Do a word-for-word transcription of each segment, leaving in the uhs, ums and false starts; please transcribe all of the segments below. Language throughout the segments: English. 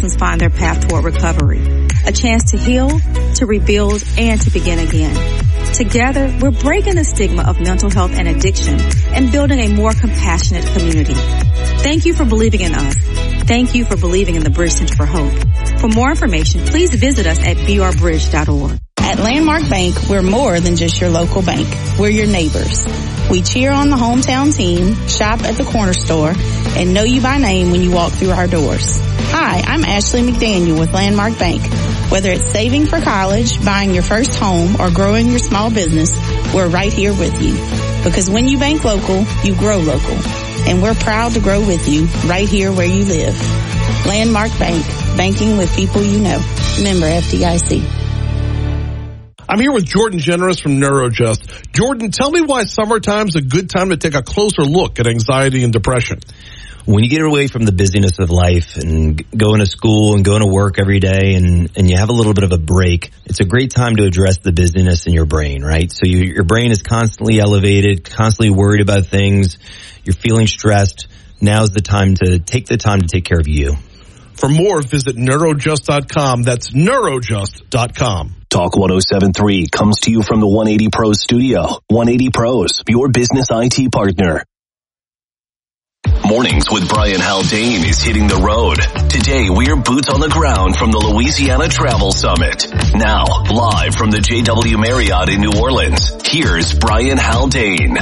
find their path toward recovery. A chance to heal, to rebuild, and to begin again. Together, we're breaking the stigma of mental health and addiction and building a more compassionate community. Thank you for believing in us. Thank you for believing in the Bridge Center for Hope. For more information, please visit us at b r bridge dot org. At Landmark Bank, we're more than just your local bank. We're your neighbors. We cheer on the hometown team, shop at the corner store, and know you by name when you walk through our doors. Hi, I'm Ashley McDaniel with Landmark Bank. Whether it's saving for college, buying your first home, or growing your small business, we're right here with you. Because when you bank local, you grow local. And we're proud to grow with you right here where you live. Landmark Bank, banking with people you know. Member F D I C. I'm here with Jordan Generous from NeuroJust. Jordan, tell me why summertime's a good time to take a closer look at anxiety and depression. When you get away from the busyness of life and going to school and going to work every day and, and you have a little bit of a break, it's a great time to address the busyness in your brain, right? So you, your brain is constantly elevated, constantly worried about things. You're feeling stressed. Now's the time to take the time to take care of you. For more, visit neurojust dot com. That's neurojust dot com. Talk one oh seven point three comes to you from the one eighty Pros studio. one eighty Pros, your business I T partner. Mornings with Brian Haldane is hitting the road. Today, we're boots on the ground from the Louisiana Travel Summit. Now, live from the J W Marriott in New Orleans, here's Brian Haldane.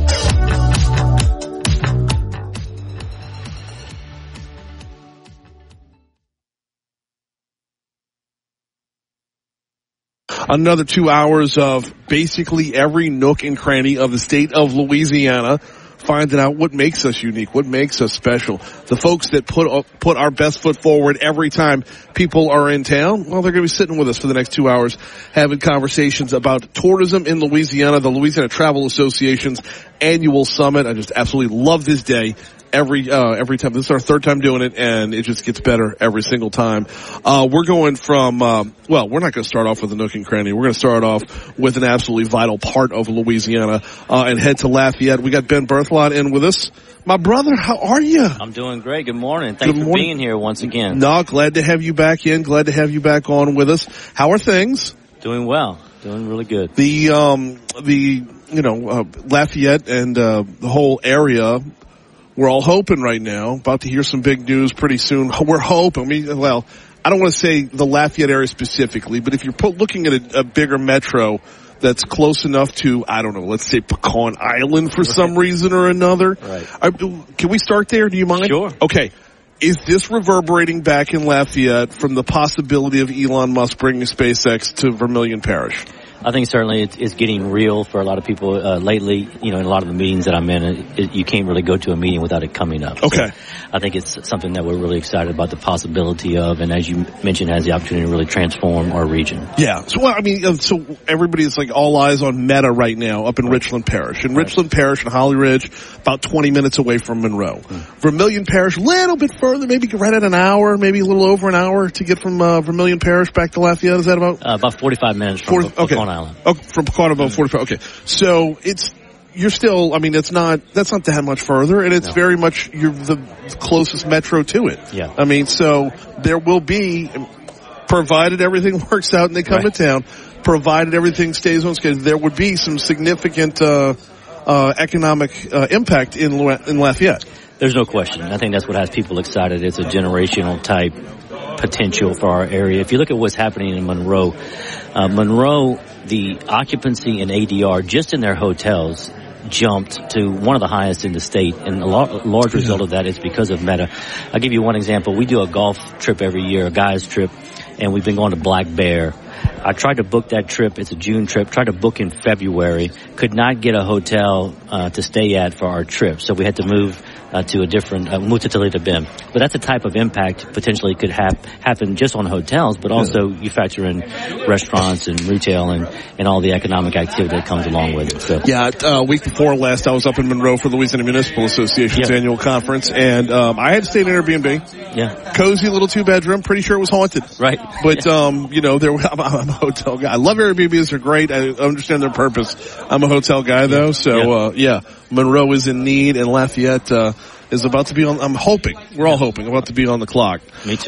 Another two hours of basically every nook and cranny of the state of Louisiana, finding out what makes us unique, what makes us special. The folks that put put our best foot forward every time people are in town, well, they're going to be sitting with us for the next two hours having conversations about tourism in Louisiana, the Louisiana Travel Association's annual summit. I just absolutely love this day. Every, uh, every time. This is our third time doing it, and it just gets better every single time. Uh, we're going from, uh, well, we're not going to start off with a nook and cranny. We're going to start off with an absolutely vital part of Louisiana, uh, and head to Lafayette. We got Ben Berthelot in with us. My brother, how are you? I'm doing great. Good morning. Thanks Good for morning. being here once again. No, glad to have you back in. Glad to have you back on with us. How are things? Doing well. Doing really good. The, um, the, you know, uh, Lafayette and, uh, the whole area, we're all hoping right now, about to hear some big news pretty soon. We're hoping, I mean, well, I don't want to say the Lafayette area specifically, but if you're put, looking at a, a bigger metro that's close enough to, I don't know, let's say Pecan Island for right. some reason or another. Right. I, can we start there? Do you mind? Sure. Okay. Is this reverberating back in Lafayette from the possibility of Elon Musk bringing SpaceX to Vermilion Parish? I think certainly it's, it's getting real for a lot of people uh, lately. You know, in a lot of the meetings that I'm in, it, it, you can't really go to a meeting without it coming up. Okay. So I think it's something that we're really excited about the possibility of, and as you mentioned, has the opportunity to really transform our region. Yeah. So, well, I mean, so everybody's like all eyes on Meta right now up in right. Richland Parish. In right. Richland Parish and Holly Ridge, about twenty minutes away from Monroe. Mm. Vermilion Parish, a little bit further, maybe right at an hour, maybe a little over an hour to get from uh, Vermilion Parish back to Lafayette. Is that about? Uh, about forty-five minutes from forty, okay. Pecan Island. Okay, from Pecan about mm. forty-five. Okay. So it's, you're still, I mean, it's not, that's not that much further, and it's no. very much, you're the closest metro to it. Yeah. I mean, so there will be, provided everything works out and they come right. to town, provided everything stays on schedule, there would be some significant, uh, uh, economic, uh, impact in, in Lafayette. There's no question. I think that's what has people excited. It's a generational type potential for our area. If you look at what's happening in Monroe, uh, Monroe, the occupancy and A D R just in their hotels jumped to one of the highest in the state, and a large, large result of that is because of Meta. I'll give you one example. We do a golf trip every year, a guy's trip, and we've been going to Black Bear. I tried to book that trip. It's a June trip. Tried to book in February. Could not get a hotel uh, to stay at for our trip, so we had to move uh, to a different, uh, move to Toledo Bend. But that's the type of impact potentially could hap- happen just on hotels, but also you factor in restaurants and retail and, and all the economic activity that comes along with it. So yeah, a uh, week before last, I was up in Monroe for the Louisiana Municipal Association's yeah. annual conference, and um, I had to stay in an Airbnb. Yeah, cozy little two bedroom. Pretty sure it was haunted. Right, but yeah. um, you know, there. I'm, I'm a hotel guy. I love Airbnbs; they're great. I understand their purpose. I'm a hotel guy though, so yeah, uh, yeah. Monroe is in need, and Lafayette uh, is about to be on. I'm hoping. We're all hoping about to be on the clock. Me too.